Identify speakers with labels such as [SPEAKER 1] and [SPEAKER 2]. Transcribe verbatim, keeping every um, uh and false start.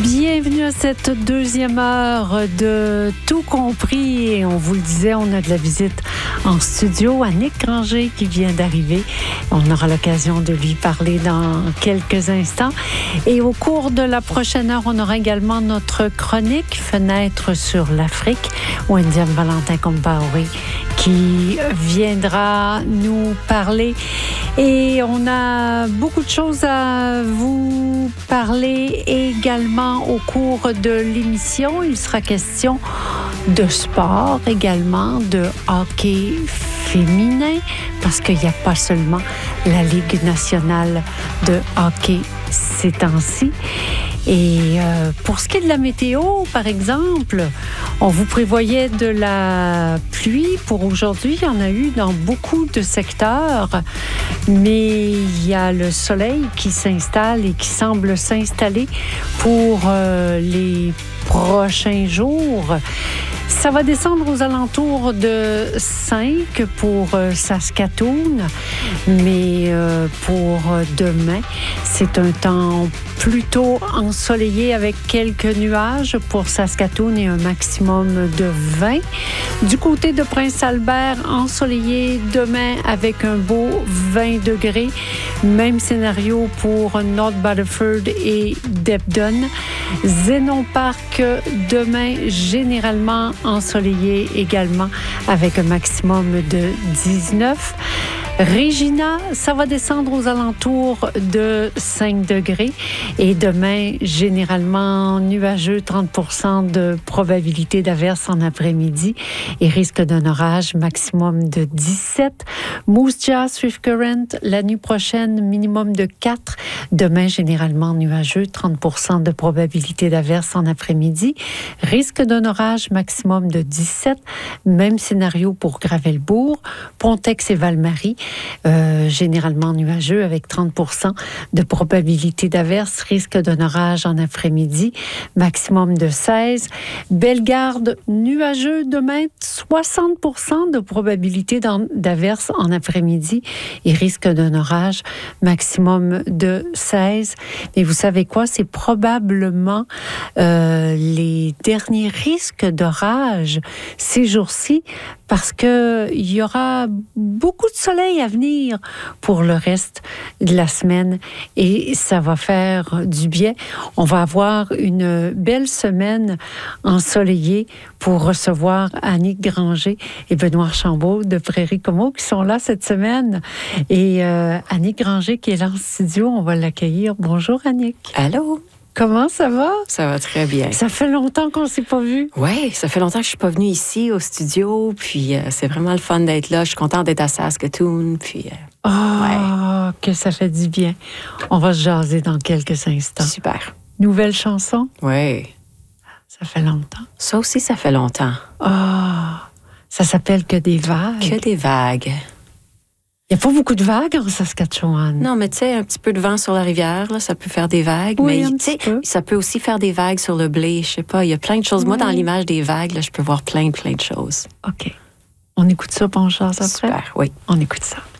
[SPEAKER 1] Bienvenue à cette deuxième heure de Tout compris. Et on vous le disait, on a de la visite en studio. Annick Granger qui vient d'arriver. On aura l'occasion de lui parler dans quelques instants. Et au cours de la prochaine heure, on aura également notre chronique Fenêtre sur l'Afrique. Wendiam Valentin Compaoré qui viendra nous parler. Et on a beaucoup de choses à vous parler également au cours de l'émission. Il sera question de sport également, de hockey féminin, parce qu'il n'y a pas seulement la Ligue nationale de hockey ces temps-ci. Et euh, pour ce qui est de la météo, par exemple, on vous prévoyait de la pluie pour aujourd'hui. Il y en a eu dans beaucoup de secteurs, mais il y a le soleil qui s'installe et qui semble s'installer pour euh, les prochains jours. Ça va descendre aux alentours de cinq pour euh, Saskatoon, mais euh, pour demain, c'est un temps plutôt ensoleillé avec quelques nuages pour Saskatoon et un maximum de vingt. Du côté de Prince-Albert, ensoleillé demain avec un beau vingt degrés. Même scénario pour North Battleford et Debden. Zénon Park, demain, généralement ensoleillé également avec un maximum de dix-neuf. Regina, ça va descendre aux alentours de cinq degrés. Et demain, généralement nuageux, trente pour cent de probabilité d'averse en après-midi et risque d'un orage, maximum de dix-sept. Moose Jaw, Swift Current, la nuit prochaine, minimum de quatre. Demain, généralement nuageux, trente pour cent de probabilité d'averse en après-midi. Risque d'un orage, maximum de dix-sept. Même scénario pour Gravelbourg, Pontex et Val-Marie. Euh, généralement nuageux avec trente pour cent de probabilité d'averse, risque d'un orage en après-midi, maximum de seize. Bellegarde, nuageux demain, soixante pour cent de probabilité d'averse en après-midi et risque d'un orage, maximum de seize. Mais vous savez quoi? C'est probablement euh, les derniers risques d'orage ces jours-ci parce qu'il y aura beaucoup de soleil à venir pour le reste de la semaine et ça va faire du bien. On va avoir une belle semaine ensoleillée pour recevoir Annick Granger et Benoît Archambault de Prairie Como qui sont là cette semaine. Et euh, Annick Granger qui est là en studio, on va l'accueillir. Bonjour Annick.
[SPEAKER 2] Allô?
[SPEAKER 1] Comment ça va?
[SPEAKER 2] Ça va très bien.
[SPEAKER 1] Ça fait longtemps qu'on ne s'est pas vu.
[SPEAKER 2] Oui, ça fait longtemps que je ne suis pas venue ici au studio, puis euh, c'est vraiment le fun d'être là. Je suis contente d'être à Saskatoon, puis... Euh,
[SPEAKER 1] oh,
[SPEAKER 2] ouais.
[SPEAKER 1] Que ça fait du bien. On va se jaser dans quelques instants.
[SPEAKER 2] Super.
[SPEAKER 1] Nouvelle chanson?
[SPEAKER 2] Oui.
[SPEAKER 1] Ça fait longtemps.
[SPEAKER 2] Ça aussi, ça fait longtemps.
[SPEAKER 1] Ah, oh, ça s'appelle Que des vagues.
[SPEAKER 2] Que des vagues.
[SPEAKER 1] Il n'y a pas beaucoup de vagues en Saskatchewan.
[SPEAKER 2] Non, mais tu sais, un petit peu de vent sur la rivière, là, ça peut faire des vagues.
[SPEAKER 1] Oui,
[SPEAKER 2] mais tu sais, ça peut aussi faire des vagues sur le blé. Je sais pas, il y a plein de choses. Oui. Moi, dans l'image des vagues, là, je peux voir plein, plein de choses.
[SPEAKER 1] OK. On écoute ça, bon chance après?
[SPEAKER 2] Super, oui.
[SPEAKER 1] On écoute ça.